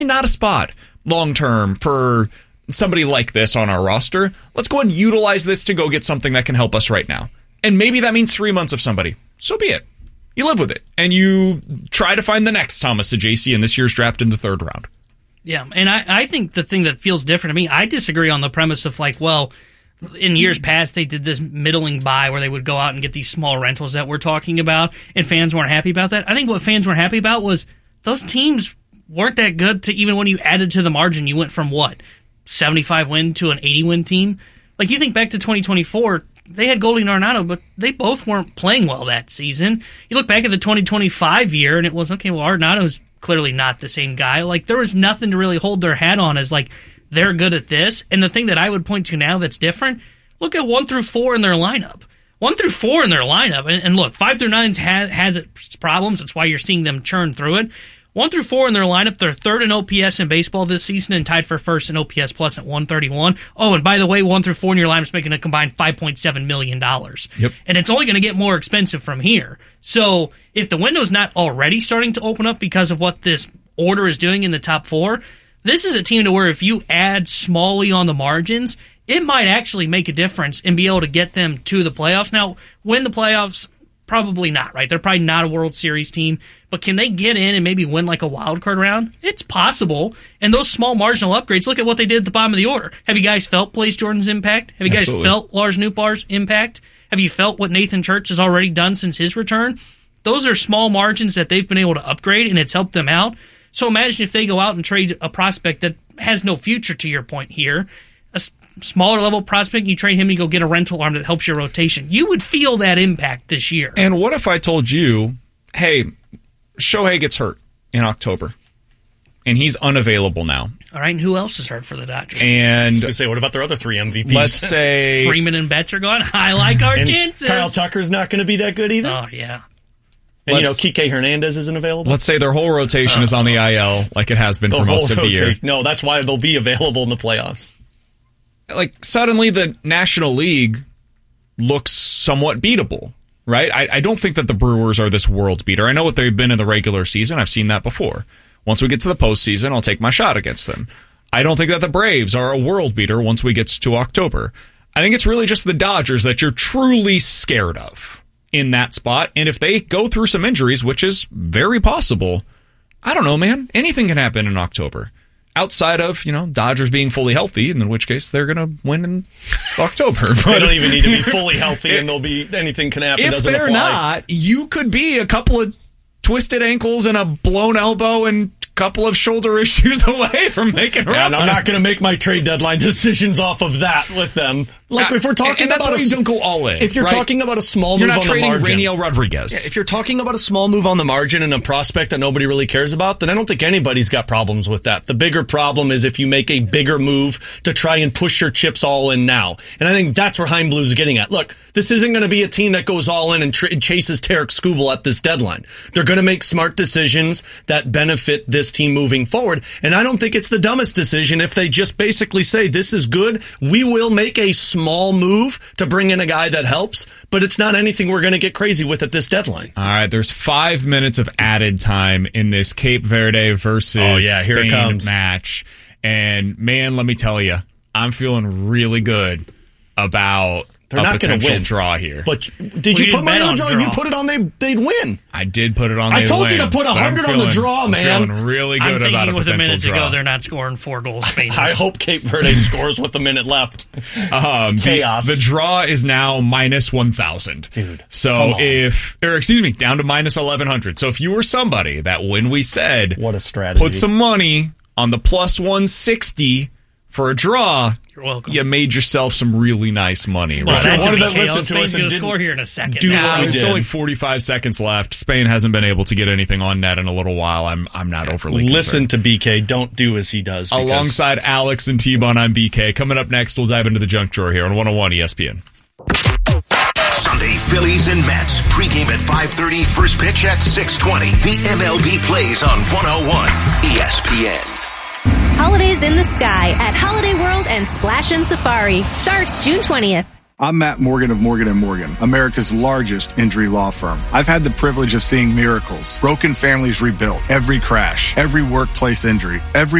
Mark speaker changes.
Speaker 1: not a spot long-term for somebody like this on our roster. Let's go and utilize this to go get something that can help us right now. And maybe that means 3 months of somebody. So be it. You live with it. And you try to find the next Thomas Ajayci in this year's draft in the 3rd round.
Speaker 2: Yeah, and I think the thing that feels different to me, I disagree on the premise of like, well, in years past they did this middling buy where they would go out and get these small rentals that we're talking about, and fans weren't happy about that. I think what fans weren't happy about was those teams weren't that good to even when you added to the margin, you went from what, 75 win to an 80 win team? Like you think back to 2024, they had Goldie and Arenado, but they both weren't playing well that season. You look back at the 2025 year, and it was, okay, well, Arenado's clearly not the same guy. Like, there was nothing to really hold their hat on as, like, they're good at this. And the thing that I would point to now that's different, look at 1 through 4 in their lineup. 1 through 4 in their lineup. And look, 5 through 9 has its problems. That's why you're seeing them churn through it. 1 through 4 in their lineup, they're 3rd in OPS in baseball this season and tied for 1st in OPS plus at 131. Oh, and by the way, 1 through 4 in your lineup is making a combined $5.7 million.
Speaker 1: Yep.
Speaker 2: And it's only going to get more expensive from here. So if the window's not already starting to open up because of what this order is doing in the top 4, this is a team to where if you add smallly on the margins, it might actually make a difference and be able to get them to the playoffs. Now, win the playoffs, probably not, right? They're probably not a World Series team, but can they get in and maybe win like a wild card round? It's possible. And those small marginal upgrades, look at what they did at the bottom of the order. Have you guys felt Blaze Jordan's impact? Have you guys felt Lars Nootbaar's impact? Have you felt what Nathan Church has already done since his return? Those are small margins that they've been able to upgrade, and it's helped them out. So imagine if they go out and trade a prospect that has no future, to your point here, a smaller level prospect, you trade him and you go get a rental arm that helps your rotation. You would feel that impact this year.
Speaker 1: And what if I told you, hey, Shohei gets hurt in October, and he's unavailable now.
Speaker 2: All right, and who else is hurt for the Dodgers?
Speaker 1: And
Speaker 3: I was going to say, what about their other 3 MVPs?
Speaker 1: Let's say
Speaker 2: Freeman and Betts are gone. I like our chances.
Speaker 3: Kyle Tucker's not going to be that good either.
Speaker 2: Oh, yeah.
Speaker 3: And, Kike Hernandez isn't available.
Speaker 1: Let's say their whole rotation is on the IL like it has been for most of the year.
Speaker 3: No, that's why they'll be available in the playoffs.
Speaker 1: Like, suddenly the National League looks somewhat beatable, right? I don't think that the Brewers are this world beater. I know what they've been in the regular season. I've seen that before. Once we get to the postseason, I'll take my shot against them. I don't think that the Braves are a world beater once we get to October. I think it's really just the Dodgers that you're truly scared of in that spot. And if they go through some injuries, which is very possible, I don't know, man. Anything can happen in October. Outside of, Dodgers being fully healthy, in which case they're going to win in October.
Speaker 3: They don't even need to be fully healthy, and anything can happen.
Speaker 1: If they're not, you could be a couple of twisted ankles and a blown elbow and a couple of shoulder issues away from making a run.
Speaker 3: And I'm not going to make my trade deadline decisions off of that with them. Like, if we're talking
Speaker 1: and that's
Speaker 3: about
Speaker 1: why you don't go all in.
Speaker 3: If you're talking about a small move on the margin.
Speaker 1: You're not trading Rainiel Rodriguez.
Speaker 3: Yeah, if you're talking about a small move on the margin and a prospect that nobody really cares about, then I don't think anybody's got problems with that. The bigger problem is if you make a bigger move to try and push your chips all in now. And I think that's where Heimblum's getting at. Look, this isn't going to be a team that goes all in and chases Tarek Skubal at this deadline. They're going to make smart decisions that benefit this team moving forward. And I don't think it's the dumbest decision if they just basically say, this is good. We will make a small move to bring in a guy that helps, but it's not anything we're going to get crazy with at this deadline.
Speaker 1: All right, there's 5 minutes of added time in this Cape Verde versus Spain match. And, man, let me tell you, I'm feeling really good about
Speaker 3: They're not going to win.
Speaker 1: Draw here.
Speaker 3: But did you put money on the draw? You put it on they'd win.
Speaker 1: I did put it on.
Speaker 3: I told you to put 100 on the draw, man.
Speaker 1: I'm feeling really good about a potential draw.
Speaker 2: With a minute to go, they're not scoring 4 goals.
Speaker 3: I hope Cape Verde scores with a minute left. Chaos.
Speaker 1: The draw is now minus 1,000.
Speaker 3: Dude.
Speaker 1: So down to minus 1,100. So if you were somebody that when we said,
Speaker 3: what a strategy,
Speaker 1: put some money on the plus 160 for a draw,
Speaker 2: you're welcome.
Speaker 1: You made yourself some really nice money.
Speaker 2: Well,
Speaker 1: right?
Speaker 2: that's Spain's going to score here in a second.
Speaker 1: There's only 45 seconds left. Spain hasn't been able to get anything on net in a little while. I'm not overly concerned.
Speaker 3: Listen to BK. Don't do as he does.
Speaker 1: Alongside Alex and T-Bone, I'm BK. Coming up next, we'll dive into the junk drawer here on 101 ESPN.
Speaker 4: Sunday, Phillies and Mets. Pregame at 5:30. First pitch at 6:20. The MLB plays on 101 ESPN.
Speaker 5: Holidays in the Sky at Holiday World and Splash and Safari starts June 20th. I'm Matt Morgan of Morgan & Morgan, America's largest injury law firm. I've had the privilege of seeing miracles, broken families rebuilt, every crash, every workplace injury, every